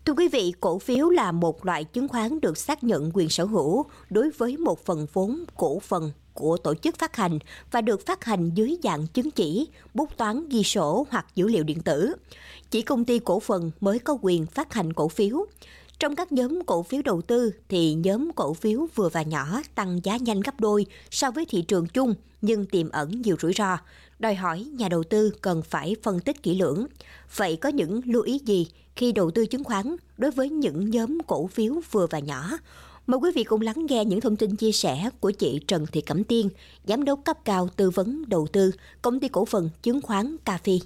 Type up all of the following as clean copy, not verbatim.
Thưa quý vị, cổ phiếu là một loại chứng khoán được xác nhận quyền sở hữu đối với một phần vốn cổ phần của tổ chức phát hành và được phát hành dưới dạng chứng chỉ, bút toán ghi sổ hoặc dữ liệu điện tử. Chỉ công ty cổ phần mới có quyền phát hành cổ phiếu. Trong các nhóm cổ phiếu đầu tư thì nhóm cổ phiếu vừa và nhỏ tăng giá nhanh gấp đôi so với thị trường chung nhưng tiềm ẩn nhiều rủi ro, đòi hỏi nhà đầu tư cần phải phân tích kỹ lưỡng. Vậy có những lưu ý gì khi đầu tư chứng khoán đối với những nhóm cổ phiếu vừa và nhỏ? Mời quý vị cùng lắng nghe những thông tin chia sẻ của chị Trần Thị Cẩm Tiên, Giám đốc cấp cao tư vấn đầu tư, Công ty cổ phần chứng khoán CAFI.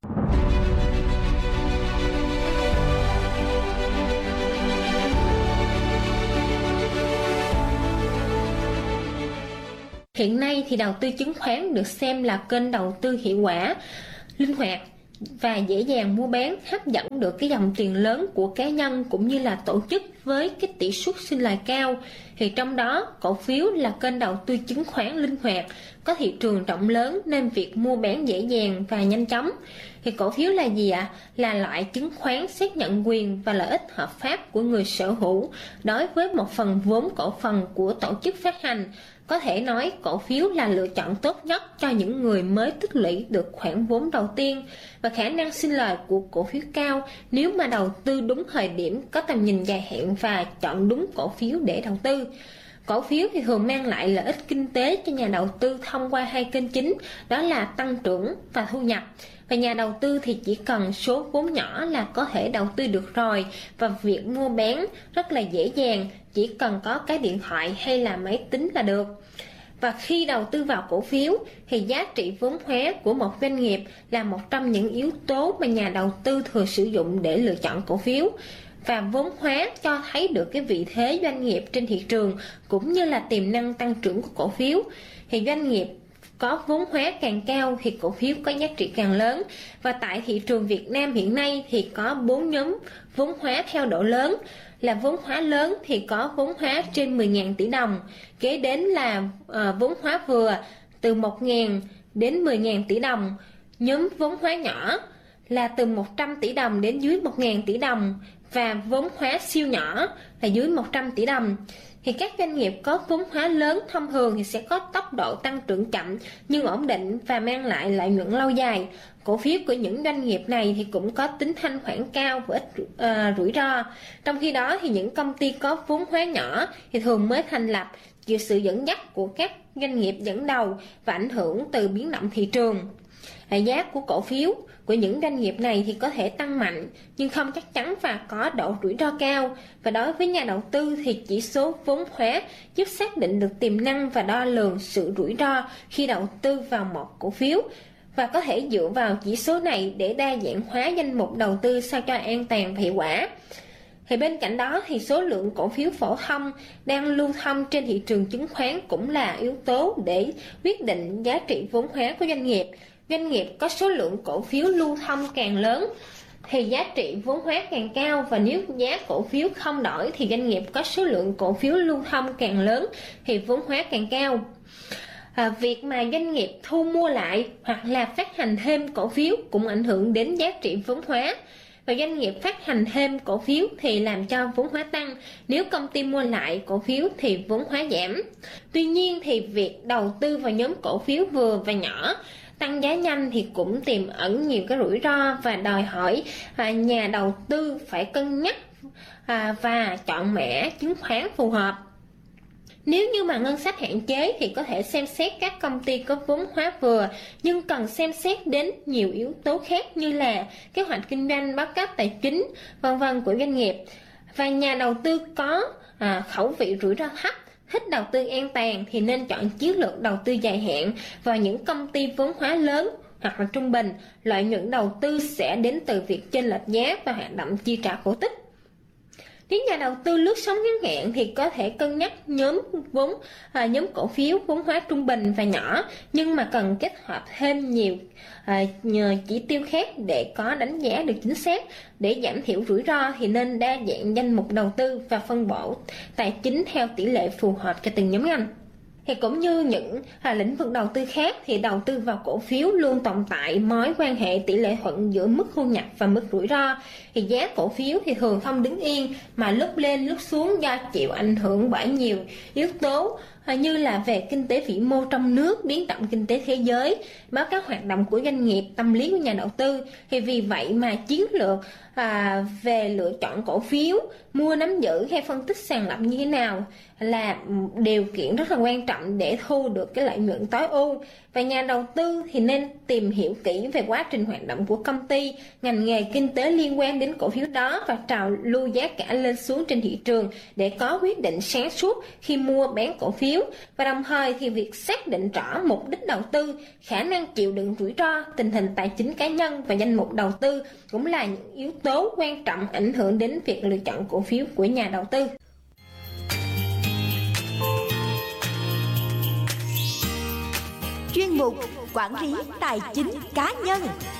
Hiện nay thì đầu tư chứng khoán được xem là kênh đầu tư hiệu quả, linh hoạt và dễ dàng mua bán, hấp dẫn được cái dòng tiền lớn của cá nhân cũng như là tổ chức với cái tỷ suất sinh lời cao. Thì trong đó cổ phiếu là kênh đầu tư chứng khoán linh hoạt, có thị trường rộng lớn nên việc mua bán dễ dàng và nhanh chóng. Thì cổ phiếu là gì ạ? Là loại chứng khoán xác nhận quyền và lợi ích hợp pháp của người sở hữu đối với một phần vốn cổ phần của tổ chức phát hành. Có thể nói cổ phiếu là lựa chọn tốt nhất cho những người mới tích lũy được khoản vốn đầu tiên và khả năng sinh lời của cổ phiếu cao nếu mà đầu tư đúng thời điểm, có tầm nhìn dài hạn và chọn đúng cổ phiếu để đầu tư. Cổ phiếu thì thường mang lại lợi ích kinh tế cho nhà đầu tư thông qua hai kênh chính, đó là tăng trưởng và thu nhập. Và nhà đầu tư thì chỉ cần số vốn nhỏ là có thể đầu tư được rồi, và việc mua bán rất là dễ dàng, chỉ cần có cái điện thoại hay là máy tính là được. Và khi đầu tư vào cổ phiếu thì giá trị vốn hóa của một doanh nghiệp là một trong những yếu tố mà nhà đầu tư thường sử dụng để lựa chọn cổ phiếu. Và vốn hóa cho thấy được cái vị thế doanh nghiệp trên thị trường cũng như là tiềm năng tăng trưởng của cổ phiếu. Thì doanh nghiệp có vốn hóa càng cao thì cổ phiếu có giá trị càng lớn. Và tại thị trường Việt Nam hiện nay thì có 4 nhóm vốn hóa theo độ lớn. Là vốn hóa lớn thì có vốn hóa trên 10.000 tỷ đồng, kế đến là vốn hóa vừa từ 1.000 đến 10.000 tỷ đồng, nhóm vốn hóa nhỏ là từ 100 tỷ đồng đến dưới 1.000 tỷ đồng, và vốn hóa siêu nhỏ là dưới 100 tỷ đồng. Thì các doanh nghiệp có vốn hóa lớn thông thường thì sẽ có tốc độ tăng trưởng chậm nhưng ổn định và mang lại lợi nhuận lâu dài. Cổ phiếu của những doanh nghiệp này thì cũng có tính thanh khoản cao và ít rủi ro. Trong khi đó thì những công ty có vốn hóa nhỏ thì thường mới thành lập, chịu sự dẫn dắt của các doanh nghiệp dẫn đầu và ảnh hưởng từ biến động thị trường. Giá của cổ phiếu của những doanh nghiệp này thì có thể tăng mạnh nhưng không chắc chắn và có độ rủi ro cao. Và đối với nhà đầu tư thì chỉ số vốn hóa giúp xác định được tiềm năng và đo lường sự rủi ro khi đầu tư vào một cổ phiếu, và có thể dựa vào chỉ số này để đa dạng hóa danh mục đầu tư sao cho an toàn và hiệu quả. Thì bên cạnh đó thì số lượng cổ phiếu phổ thông đang lưu thông trên thị trường chứng khoán cũng là yếu tố để quyết định giá trị vốn hóa của doanh nghiệp. Doanh nghiệp có số lượng cổ phiếu lưu thông càng lớn thì giá trị vốn hóa càng cao, và nếu giá cổ phiếu không đổi thì doanh nghiệp có số lượng cổ phiếu lưu thông càng lớn thì vốn hóa càng cao. Việc mà doanh nghiệp thu mua lại hoặc là phát hành thêm cổ phiếu cũng ảnh hưởng đến giá trị vốn hóa. Và doanh nghiệp phát hành thêm cổ phiếu thì làm cho vốn hóa tăng, nếu công ty mua lại cổ phiếu thì vốn hóa giảm. Tuy nhiên thì việc đầu tư vào nhóm cổ phiếu vừa và nhỏ tăng giá nhanh thì cũng tiềm ẩn nhiều cái rủi ro và đòi hỏi nhà đầu tư phải cân nhắc và chọn mã chứng khoán phù hợp. Nếu như mà ngân sách hạn chế thì có thể xem xét các công ty có vốn hóa vừa, nhưng cần xem xét đến nhiều yếu tố khác như là kế hoạch kinh doanh, báo cáo tài chính, vân vân của doanh nghiệp. Và nhà đầu tư có khẩu vị rủi ro thấp, thích đầu tư an toàn thì nên chọn chiến lược đầu tư dài hạn vào những công ty vốn hóa lớn hoặc là trung bình. Lợi nhuận đầu tư sẽ đến từ việc chênh lệch giá và hoạt động chi trả cổ tức. Nếu nhà đầu tư lướt sóng ngắn hạn thì có thể cân nhắc nhóm cổ phiếu vốn hóa trung bình và nhỏ, nhưng mà cần kết hợp thêm nhiều chỉ tiêu khác để có đánh giá được chính xác. Để giảm thiểu rủi ro thì nên đa dạng danh mục đầu tư và phân bổ tài chính theo tỷ lệ phù hợp cho từng nhóm ngành. Thì cũng như những lĩnh vực đầu tư khác thì đầu tư vào cổ phiếu luôn tồn tại mối quan hệ tỷ lệ thuận giữa mức thu nhập và mức rủi ro. Thì giá cổ phiếu thì thường không đứng yên mà lúc lên lúc xuống do chịu ảnh hưởng bởi nhiều yếu tố như là về kinh tế vĩ mô trong nước, biến động kinh tế thế giới, báo cáo hoạt động của doanh nghiệp, tâm lý của nhà đầu tư. Thì vì vậy mà chiến lược về lựa chọn cổ phiếu, mua nắm giữ hay phân tích sàng lọc như thế nào là điều kiện rất là quan trọng để thu được cái lợi nhuận tối ưu. Và nhà đầu tư thì nên tìm hiểu kỹ về quá trình hoạt động của công ty, ngành nghề kinh tế liên quan đến cổ phiếu đó và trào lưu giá cả lên xuống trên thị trường để có quyết định sáng suốt khi mua bán cổ phiếu. Và đồng thời thì việc xác định rõ mục đích đầu tư, khả năng chịu đựng rủi ro, tình hình tài chính cá nhân và danh mục đầu tư cũng là những yếu tố quan trọng ảnh hưởng đến việc lựa chọn cổ phiếu của nhà đầu tư. Chuyên mục quản lý tài chính cá nhân.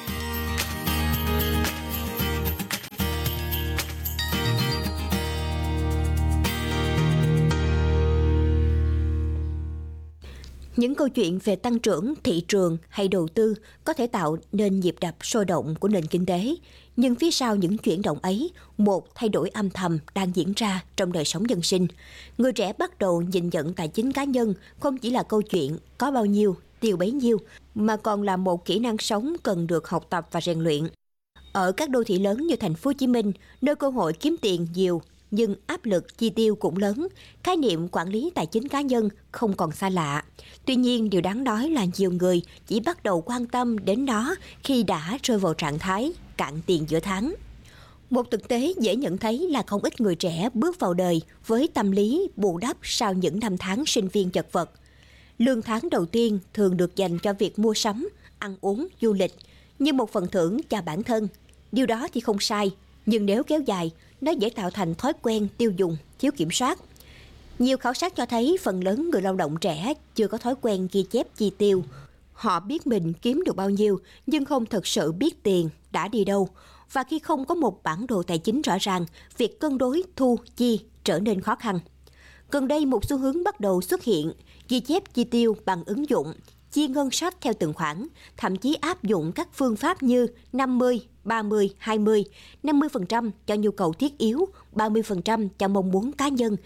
Những câu chuyện về tăng trưởng, thị trường hay đầu tư có thể tạo nên nhịp đập sôi động của nền kinh tế. Nhưng phía sau những chuyển động ấy, một thay đổi âm thầm đang diễn ra trong đời sống dân sinh. Người trẻ bắt đầu nhìn nhận tài chính cá nhân không chỉ là câu chuyện có bao nhiêu, tiêu bấy nhiêu, mà còn là một kỹ năng sống cần được học tập và rèn luyện. Ở các đô thị lớn như thành phố Hồ Chí Minh, nơi cơ hội kiếm tiền nhiều, nhưng áp lực chi tiêu cũng lớn, khái niệm quản lý tài chính cá nhân không còn xa lạ. Tuy nhiên, điều đáng nói là nhiều người chỉ bắt đầu quan tâm đến nó khi đã rơi vào trạng thái cạn tiền giữa tháng. Một thực tế dễ nhận thấy là không ít người trẻ bước vào đời với tâm lý bù đắp sau những năm tháng sinh viên chật vật. Lương tháng đầu tiên thường được dành cho việc mua sắm, ăn uống, du lịch, như một phần thưởng cho bản thân. Điều đó thì không sai, nhưng nếu kéo dài, nó dễ tạo thành thói quen tiêu dùng thiếu kiểm soát. Nhiều khảo sát cho thấy phần lớn người lao động trẻ chưa có thói quen ghi chép chi tiêu. Họ biết mình kiếm được bao nhiêu, nhưng không thực sự biết tiền đã đi đâu. Và khi không có một bản đồ tài chính rõ ràng, việc cân đối thu chi trở nên khó khăn. Gần đây, một xu hướng bắt đầu xuất hiện, ghi chép chi tiêu bằng ứng dụng, chia ngân sách theo từng khoản, thậm chí áp dụng các phương pháp như 50, 30, 20, 50% cho nhu cầu thiết yếu, 30% cho mong muốn cá nhân,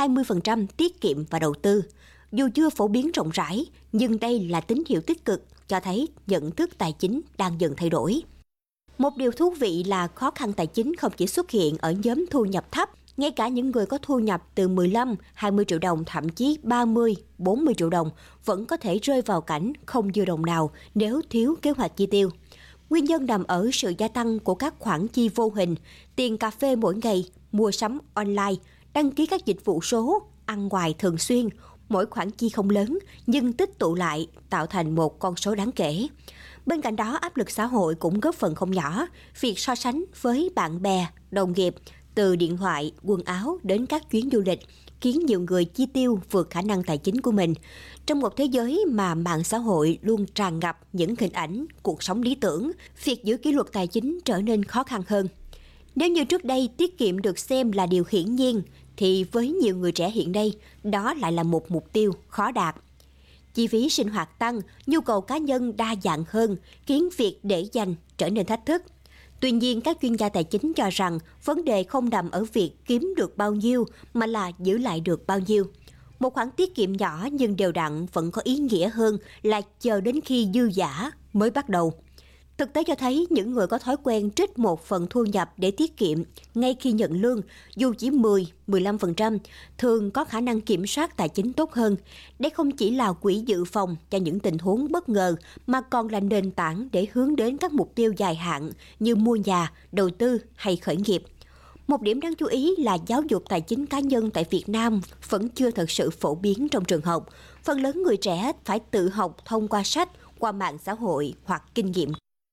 20% tiết kiệm và đầu tư. Dù chưa phổ biến rộng rãi, nhưng đây là tín hiệu tích cực cho thấy nhận thức tài chính đang dần thay đổi. Một điều thú vị là khó khăn tài chính không chỉ xuất hiện ở nhóm thu nhập thấp, ngay cả những người có thu nhập từ 15, 20 triệu đồng, thậm chí 30, 40 triệu đồng vẫn có thể rơi vào cảnh không dư đồng nào nếu thiếu kế hoạch chi tiêu. Nguyên nhân nằm ở sự gia tăng của các khoản chi vô hình, tiền cà phê mỗi ngày, mua sắm online, đăng ký các dịch vụ số, ăn ngoài thường xuyên. Mỗi khoản chi không lớn nhưng tích tụ lại tạo thành một con số đáng kể. Bên cạnh đó, áp lực xã hội cũng góp phần không nhỏ. Việc so sánh với bạn bè, đồng nghiệp, từ điện thoại, quần áo đến các chuyến du lịch, khiến nhiều người chi tiêu vượt khả năng tài chính của mình. Trong một thế giới mà mạng xã hội luôn tràn ngập những hình ảnh, cuộc sống lý tưởng, việc giữ kỷ luật tài chính trở nên khó khăn hơn. Nếu như trước đây tiết kiệm được xem là điều hiển nhiên, thì với nhiều người trẻ hiện nay, đó lại là một mục tiêu khó đạt. Chi phí sinh hoạt tăng, nhu cầu cá nhân đa dạng hơn, khiến việc để dành trở nên thách thức. Tuy nhiên, các chuyên gia tài chính cho rằng vấn đề không nằm ở việc kiếm được bao nhiêu mà là giữ lại được bao nhiêu. Một khoản tiết kiệm nhỏ nhưng đều đặn vẫn có ý nghĩa hơn là chờ đến khi dư dả mới bắt đầu. Thực tế cho thấy những người có thói quen trích một phần thu nhập để tiết kiệm ngay khi nhận lương, dù chỉ 10-15%, thường có khả năng kiểm soát tài chính tốt hơn. Đây không chỉ là quỹ dự phòng cho những tình huống bất ngờ, mà còn là nền tảng để hướng đến các mục tiêu dài hạn như mua nhà, đầu tư hay khởi nghiệp. Một điểm đáng chú ý là giáo dục tài chính cá nhân tại Việt Nam vẫn chưa thật sự phổ biến trong trường học. Phần lớn người trẻ phải tự học thông qua sách, qua mạng xã hội hoặc kinh nghiệm.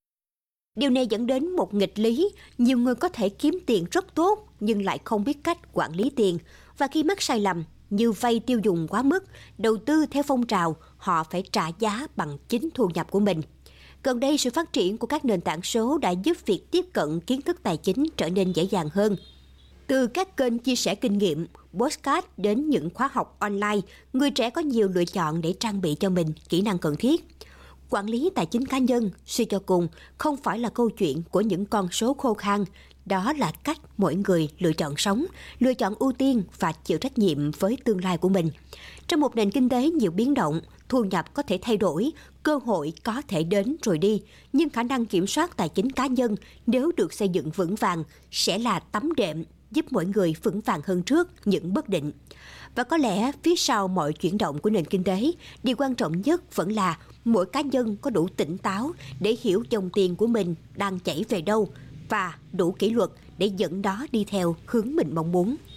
Điều này dẫn đến một nghịch lý, nhiều người có thể kiếm tiền rất tốt nhưng lại không biết cách quản lý tiền. Và khi mắc sai lầm như vay tiêu dùng quá mức, đầu tư theo phong trào, họ phải trả giá bằng chính thu nhập của mình. Gần đây, sự phát triển của các nền tảng số đã giúp việc tiếp cận kiến thức tài chính trở nên dễ dàng hơn. Từ các kênh chia sẻ kinh nghiệm, podcast đến những khóa học online, người trẻ có nhiều lựa chọn để trang bị cho mình kỹ năng cần thiết. Quản lý tài chính cá nhân, suy cho cùng, không phải là câu chuyện của những con số khô khan. Đó là cách mỗi người lựa chọn sống, lựa chọn ưu tiên và chịu trách nhiệm với tương lai của mình. Trong một nền kinh tế nhiều biến động, thu nhập có thể thay đổi, cơ hội có thể đến rồi đi, nhưng khả năng kiểm soát tài chính cá nhân nếu được xây dựng vững vàng sẽ là tấm đệm giúp mỗi người vững vàng hơn trước những bất định. Và có lẽ phía sau mọi chuyển động của nền kinh tế, điều quan trọng nhất vẫn là mỗi cá nhân có đủ tỉnh táo để hiểu dòng tiền của mình đang chảy về đâu và đủ kỷ luật để dẫn đó đi theo hướng mình mong muốn.